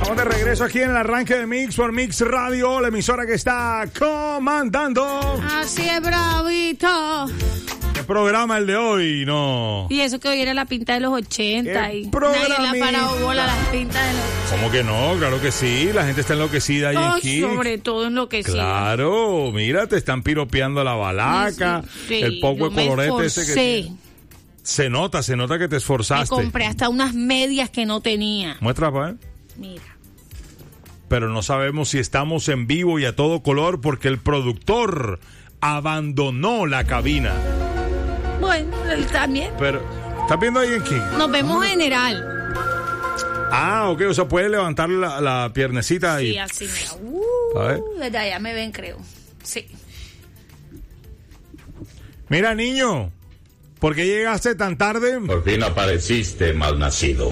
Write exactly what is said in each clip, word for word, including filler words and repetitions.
Estamos de regreso aquí en el arranque de Mix por Mix Radio, la emisora que está comandando. Así es, bravito. ¿Qué programa el de hoy? No. Y eso que hoy era la pinta de los ochenta. El y programita. nadie le ha parado bola a las pintas de los ochenta. ¿Cómo que no? Claro que sí. La gente está enloquecida ahí Oh, en Kicks. sobre todo enloquecida. Claro, mira, te están piropeando la balaca, Sí, sí, el poco yo de me colorete ese que esforcé. tiene. Se nota, se nota que te Me esforzaste. compré hasta unas medias que no tenía. Muestra, pa' ver. Mira. Pero no sabemos si estamos en vivo y a todo color porque el productor abandonó la cabina. Bueno, él también. Pero, ¿estás viendo ahí en Kicks? Nos vemos general. Ah, ok, o sea, puede levantar la, la piernecita ahí. Sí, así, mira. A ver. Uh, desde allá me ven, creo. Sí. Mira, niño, ¿por qué llegaste tan tarde? Por fin apareciste, malnacido.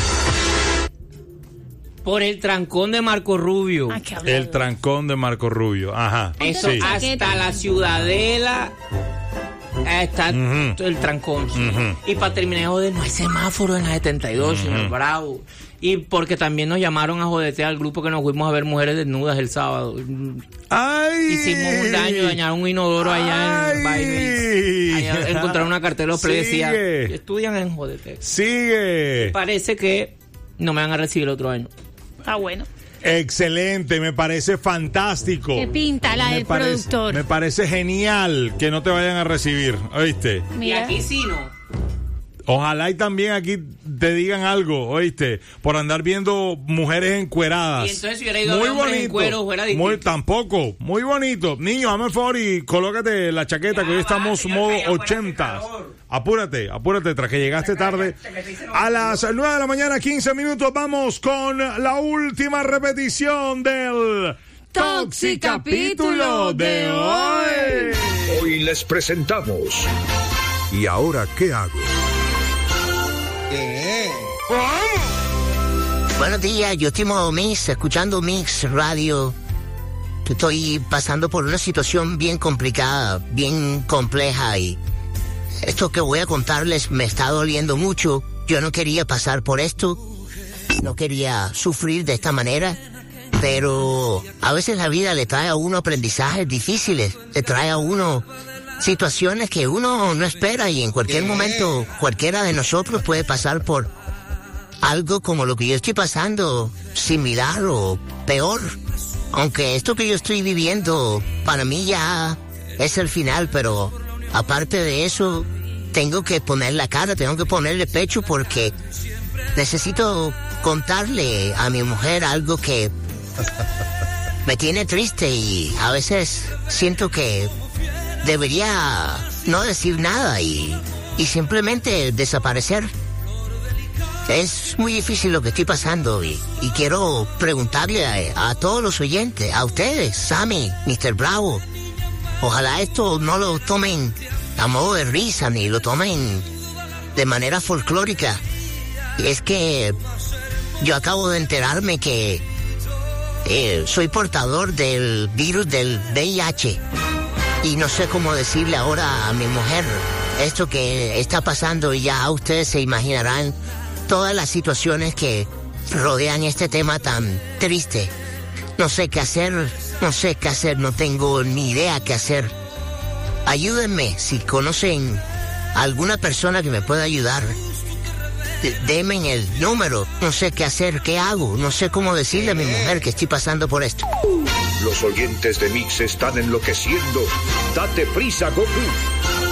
Por el trancón de Marco Rubio. Ah, qué hablador. El trancón de Marco Rubio, ajá. Eso Sí. hasta la Ciudadela está Ujú. el trancón. Sí. Ujú. Y para terminar, joder, no hay semáforo en la setenta y dos, señor Bravo. Y porque también nos llamaron a jodetear al grupo que nos fuimos a ver mujeres desnudas el sábado. ¡Ay! Hicimos un daño, dañaron un inodoro allá en Baile. Allá encontraron una cartera de play, decía, Sigue. estudian en jodete. Sigue. Parece que no me van a recibir el otro año. Está bueno. Excelente, me parece fantástico. Qué pinta la Me del parece- productor. Me parece genial que no te vayan a recibir, ¿oíste? Mira. Y aquí sí no. Ojalá y también aquí te digan algo, ¿oíste? Por andar viendo mujeres encueradas. Y entonces si hubiera ido a ver hombres en cuero, fuera distinto. Muy, tampoco, muy bonito. Niño, hazme el favor y colócate la chaqueta, Ya que hoy va, estamos señor, modo que allá afuera hace ochenta. calor. Apúrate, apúrate, tras que llegaste tarde. A las nueve de la mañana, quince minutos, vamos con la última repetición del Toxicapítulo de hoy. Hoy les presentamos. ¿Y ahora qué hago? Buenos días, yo estoy modo Mix, escuchando Mix Radio. Estoy pasando por una situación bien complicada, bien compleja y esto que voy a contarles me está doliendo mucho. Yo no quería pasar por esto, no quería sufrir de esta manera, pero a veces la vida le trae a uno aprendizajes difíciles, le trae a uno situaciones que uno no espera y en cualquier momento cualquiera de nosotros puede pasar por algo como lo que yo estoy pasando, similar o peor. Aunque esto que yo estoy viviendo para mí ya es el final, pero aparte de eso tengo que poner la cara, tengo que ponerle pecho porque necesito contarle a mi mujer algo que me tiene triste y a veces siento que debería no decir nada y, y simplemente desaparecer. Es muy difícil lo que estoy pasando y, y quiero preguntarle a, a todos los oyentes, a ustedes, Sammy, mister Bravo. Ojalá esto no lo tomen a modo de risa ni lo tomen de manera folclórica. Y es que yo acabo de enterarme que eh, soy portador del virus del V I H. Y no sé cómo decirle ahora a mi mujer esto que está pasando y ya ustedes se imaginarán todas las situaciones que rodean este tema tan triste. No sé qué hacer, no sé qué hacer, no tengo ni idea qué hacer. Ayúdenme, si conocen a alguna persona que me pueda ayudar. D- Denme el número, no sé qué hacer, qué hago, no sé cómo decirle a mi mujer que estoy pasando por esto. Los oyentes de Mix están enloqueciendo. Date prisa, Goku.